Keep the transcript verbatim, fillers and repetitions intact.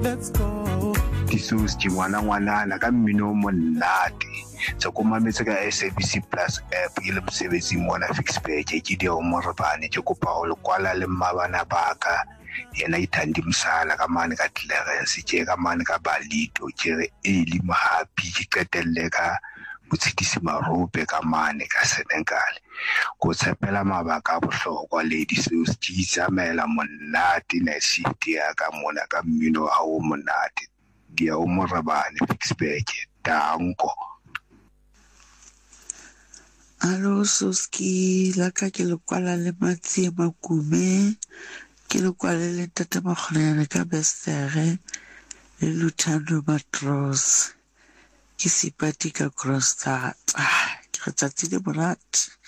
let's go. Tisus ti ngwana ngwanana ka mmino mo nnate tsa go mametse ka S A B C Plus app ile mosebetsi mona Fixpay ke di o mo rebane ke kopa go le kwala le mabana baka yena ithandi msala ka mane ka clearance ke ka mane ka balito ke re eli mahappy ke qetelle ka botshitisi marope ka mane ka Senegal go tshepela mabaka a bohlokwa lady seo se tsamela monate na shift ya ka mona ka mmino a o monate dia o mo rebane Fixpay tanko. Alo Suski la ka ke le kwala le matsi makume ke le kwala le tata magolena ka bestere le Lutando Matros ke sipati ka Kroonstad ke re tsatsi le monate